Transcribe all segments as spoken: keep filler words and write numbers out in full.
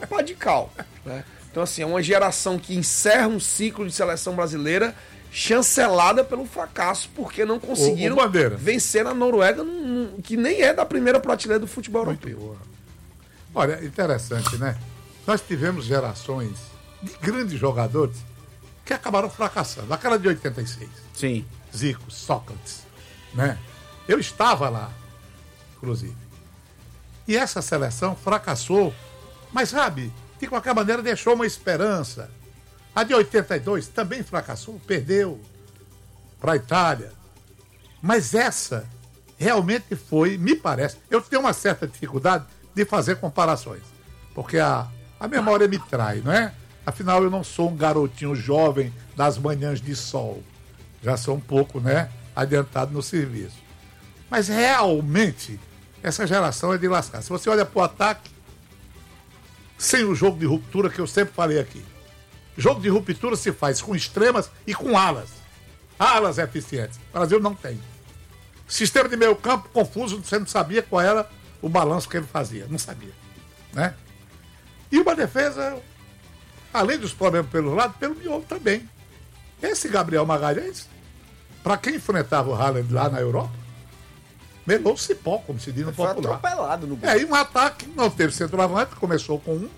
pá de cal, né? Então, assim, é uma geração que encerra um ciclo de seleção brasileira chancelada pelo fracasso, porque não conseguiram o, o vencer a Noruega, num, que nem é da primeira prateleira do futebol Muito europeu. Boa. Olha, interessante, né? Nós tivemos gerações de grandes jogadores que acabaram fracassando. Aquela de oitenta e seis. Sim. Zico, Sócrates, né? Eu estava lá, inclusive. E essa seleção fracassou, mas, sabe, de qualquer maneira deixou uma esperança. A de oitenta e dois também fracassou, perdeu para a Itália. Mas essa realmente foi, me parece, eu tenho uma certa dificuldade de fazer comparações, porque a, a memória me trai, não é? Afinal, eu não sou um garotinho jovem das manhãs de sol. Já sou um pouco, né, adiantado no serviço. Mas realmente, essa geração é de lascar. Se você olha para o ataque, sem o jogo de ruptura que eu sempre falei aqui. Jogo de ruptura se faz com extremas e com alas. Alas eficientes. O Brasil não tem. Sistema de meio campo confuso, você não sabia qual era o balanço que ele fazia. Não sabia. Né? E uma defesa, além dos problemas pelo lado, pelo miolo também. Esse Gabriel Magalhães, para quem enfrentava o Haaland lá na Europa, melou o cipó, como se diz no Foi popular. atropelado no gol. É, e um ataque, não teve centroavante, começou com um,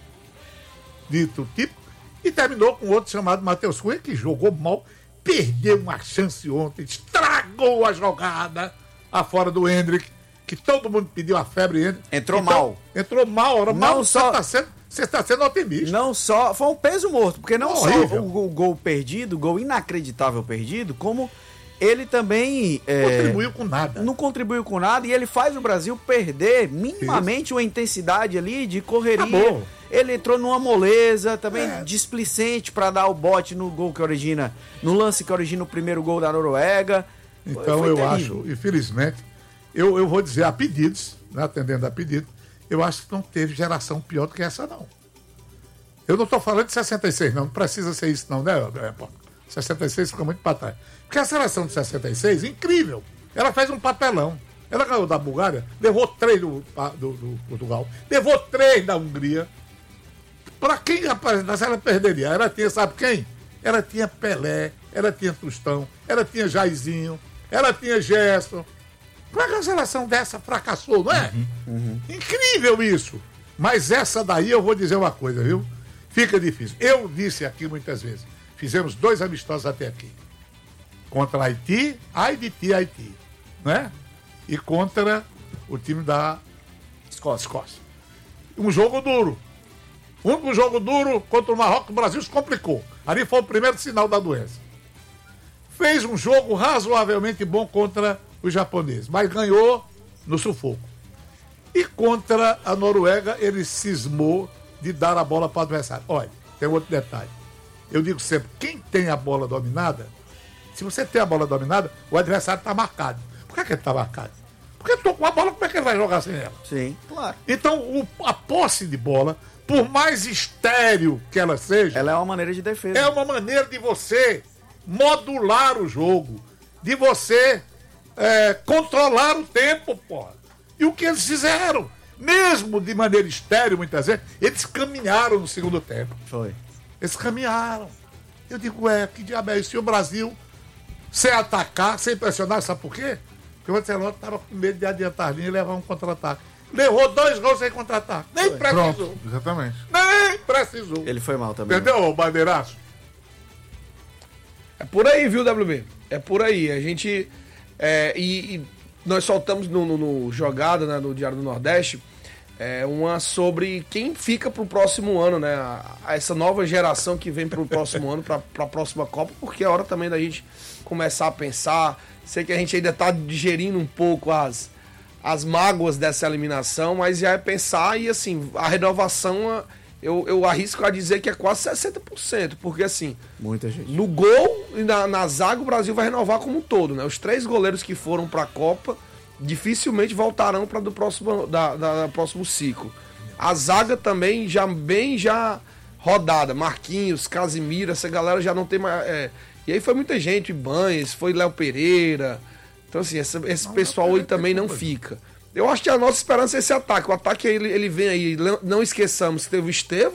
dito tipo, e terminou com outro chamado Matheus Cunha, que jogou mal, perdeu uma chance ontem, estragou a jogada afora do Hendrick, que todo mundo pediu a febre Hendrick. Entrou então, mal. Entrou mal, ora, mal, só... você está sendo, você está sendo otimista. Não só, foi um peso morto, porque não Horrível. só o gol, o gol perdido, o gol inacreditável perdido, como ele também Não é, contribuiu com nada. não contribuiu com nada, e ele faz o Brasil perder minimamente uma intensidade ali de correria. Acabou. Ele entrou numa moleza, também É. displicente para dar o bote no gol que origina, no lance que origina o primeiro gol da Noruega. Então Foi eu terrível. acho, infelizmente, eu, eu vou dizer a pedidos, né, atendendo a pedido, eu acho que não teve geração pior do que essa, não. Eu não estou falando de sessenta e seis, não. Não precisa ser isso, não, né? sessenta e seis fica muito para trás. Porque a seleção de sessenta e seis, incrível. Ela fez um papelão. Ela ganhou da Bulgária, levou três do, do, do Portugal, levou três da Hungria. Para quem rapaz, ela perderia? Ela tinha, sabe quem? Ela tinha Pelé, ela tinha Tostão, ela tinha Jairzinho, ela tinha Gerson. Como é que a seleção dessa fracassou, não é? Uhum, uhum. Incrível isso. Mas essa daí eu vou dizer uma coisa, viu? Fica difícil. Eu disse aqui muitas vezes, fizemos dois amistosos até aqui. Contra Haiti, ai de ti, Haiti. Né? E contra o time da Escócia. Escócia. Um jogo duro. Um jogo duro contra o Marrocos, o Brasil se complicou. Ali foi o primeiro sinal da doença. Fez um jogo razoavelmente bom contra os japoneses, mas ganhou no sufoco. E contra a Noruega, ele cismou de dar a bola para o adversário. Olha, tem outro detalhe. Eu digo sempre, quem tem a bola dominada, se você tem a bola dominada, o adversário está marcado. Por que, que ele está marcado? Porque eu estou com a bola, como é que ele vai jogar sem ela? Sim, claro. Então, o, a posse de bola, por mais estéril que ela seja, ela é uma maneira de defesa. é uma maneira de você modular o jogo, de você é, controlar o tempo, porra. E o que eles fizeram? Mesmo de maneira estéril, muitas vezes, eles caminharam no segundo tempo. Foi. Eles caminharam. Eu digo, é, que diabo é isso? Se o Brasil, sem atacar, sem pressionar, sabe por quê? Porque o Ancelotti estava com medo de adiantar a linha e levar um contra-ataque. Levou dois gols sem contra-ataque. Nem Foi. precisou. Pronto, exatamente. Nem precisou. Ele foi mal também. Entendeu, bandeiraço? É por aí, viu, W B? É por aí. A gente. É, e, e nós soltamos no, no, no Jogada, né, no Diário do Nordeste, é, uma sobre quem fica pro próximo ano, né? A, a essa nova geração que vem pro próximo ano, pra, pra próxima Copa, porque é hora também da gente começar a pensar. Sei que a gente ainda tá digerindo um pouco as, as mágoas dessa eliminação, mas já é pensar e, assim, a renovação, eu, eu arrisco a dizer que é quase sessenta por cento, porque, assim, Muita gente. no gol e na, na zaga o Brasil vai renovar como um todo, né? Os três goleiros que foram para a Copa dificilmente voltarão para do próximo da, da, da próximo ciclo. A zaga também já bem já rodada, Marquinhos, Casimiro, essa galera já não tem mais. É, e aí foi muita gente, Banhes, foi Léo Pereira. Então assim, essa, esse não, pessoal aí também não fica. Eu acho que a nossa esperança é esse ataque. O ataque ele, ele vem aí, não esqueçamos que teve o Estevão,